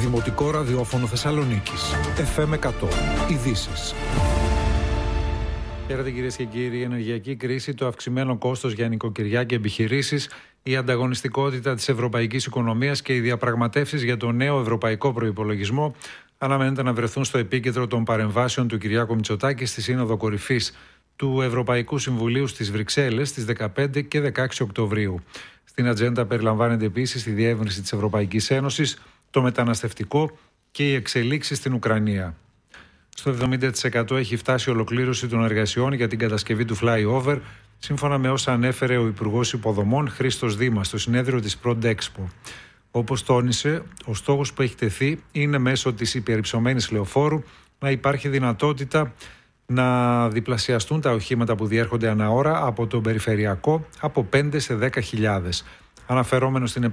Δημοτικό Ραδιόφωνο Θεσσαλονίκης. FM 100. Ειδήσεις. Χαίρετε κυρίες και κύριοι. Η ενεργειακή κρίση, το αυξημένο κόστος για νοικοκυριά και επιχειρήσεις, η ανταγωνιστικότητα της ευρωπαϊκής οικονομίας και οι διαπραγματεύσεις για το νέο ευρωπαϊκό προϋπολογισμό αναμένεται να βρεθούν στο επίκεντρο των παρεμβάσεων του Κυριάκου Μητσοτάκη στη Σύνοδο Κορυφής του Ευρωπαϊκού Συμβουλίου στις Βρυξέλλες στις 15 και 16 Οκτωβρίου. Στην ατζέντα περιλαμβάνεται επίσης η διεύρυνση της Ευρωπαϊκής Ένωσης, το μεταναστευτικό και οι εξελίξεις στην Ουκρανία. Στο 70% έχει φτάσει η ολοκλήρωση των εργασιών για την κατασκευή του flyover, σύμφωνα με όσα ανέφερε ο Υπουργός Υποδομών Χρήστος Δήμας στο συνέδριο της Prodexpo. Όπως τόνισε, ο στόχος που έχει τεθεί είναι μέσω της υπερυψωμένης λεωφόρου να υπάρχει δυνατότητα να διπλασιαστούν τα οχήματα που διέρχονται ανά ώρα από τον περιφερειακό από 5 σε 10.000. Αναφερόμενο στην